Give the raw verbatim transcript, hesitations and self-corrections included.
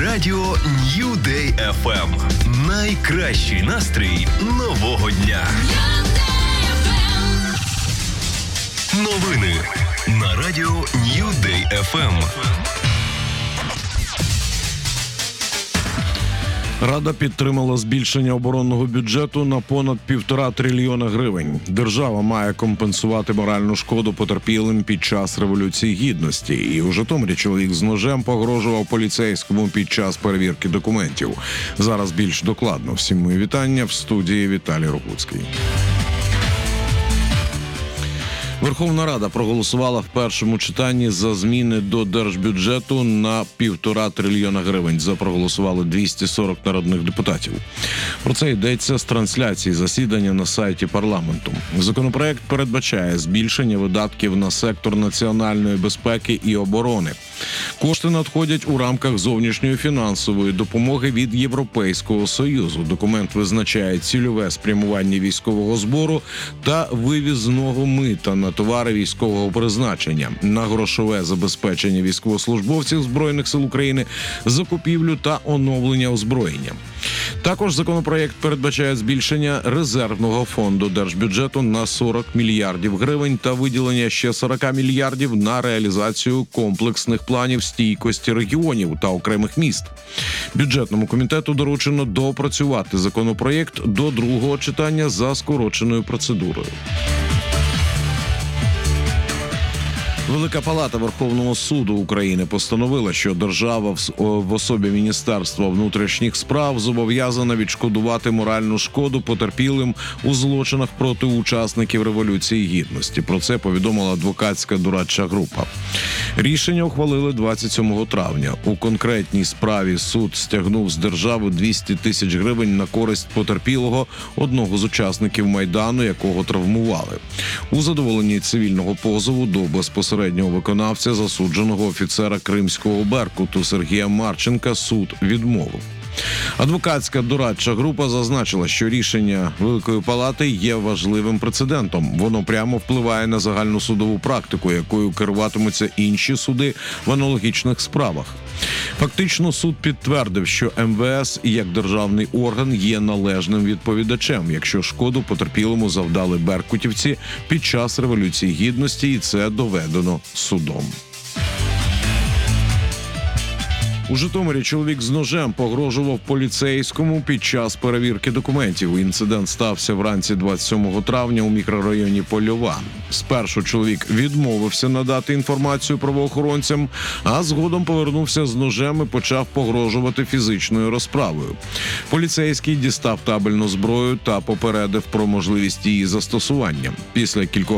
радіо New Day еф ем. Найкращий настрій нового дня. Новини на радіо New Day еф ем. Рада підтримала збільшення оборонного бюджету на понад півтора трильйона гривень. Держава має компенсувати моральну шкоду потерпілим під час Революції Гідності. І у Житомирі чоловік з ножем погрожував поліцейському під час перевірки документів. Зараз більш докладно. Всім мої вітання. В студії Віталій Рогуцький. Верховна Рада проголосувала в першому читанні за зміни до держбюджету на півтора трильйона гривень. За проголосували двісті сорок народних депутатів. Про це йдеться з трансляції засідання на сайті парламенту. Законопроект передбачає збільшення видатків на сектор національної безпеки і оборони. Кошти надходять у рамках зовнішньої фінансової допомоги від Європейського Союзу. Документ визначає цільове спрямування військового збору та вивізного мита на товари військового призначення, на грошове забезпечення військовослужбовців Збройних сил України, закупівлю та оновлення озброєння. Також законопроєкт передбачає збільшення резервного фонду держбюджету на сорок мільярдів гривень та виділення ще сорок мільярдів на реалізацію комплексних планів стійкості регіонів та окремих міст. Бюджетному комітету доручено доопрацювати законопроєкт до другого читання за скороченою процедурою. Велика Палата Верховного суду України постановила, що держава в особі Міністерства внутрішніх справ зобов'язана відшкодувати моральну шкоду потерпілим у злочинах проти учасників Революції Гідності. Про це повідомила адвокатська дорадча група. Рішення ухвалили двадцять сьомого травня. У конкретній справі суд стягнув з держави двісті тисяч гривень на користь потерпілого, одного з учасників Майдану, якого травмували. У задоволенні цивільного позову до безпосереднього виконавця, засудженого офіцера Кримського Беркуту Сергія Марченка, суд відмовив. Адвокатська дорадча група зазначила, що рішення Великої Палати є важливим прецедентом. Воно прямо впливає на загальну судову практику, якою керуватимуться інші суди в аналогічних справах. Фактично, суд підтвердив, що ем ве ес як державний орган є належним відповідачем, якщо шкоду потерпілому завдали беркутівці під час Революції Гідності, і це доведено судом. У Житомирі чоловік з ножем погрожував поліцейському під час перевірки документів. Інцидент стався вранці двадцять сьомого травня у мікрорайоні Польова. Спершу чоловік відмовився надати інформацію правоохоронцям, а згодом повернувся з ножем і почав погрожувати фізичною розправою. Поліцейський дістав табельну зброю та попередив про можливість її застосування. Після кількох